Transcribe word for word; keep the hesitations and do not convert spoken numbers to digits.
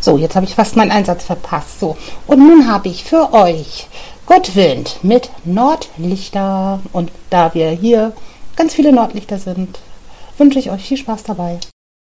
So, jetzt habe ich fast meinen Einsatz verpasst. So, und nun habe ich für euch Gottwind mit Nordlichter. Und da wir hier ganz viele Nordlichter sind, wünsche ich euch viel Spaß dabei.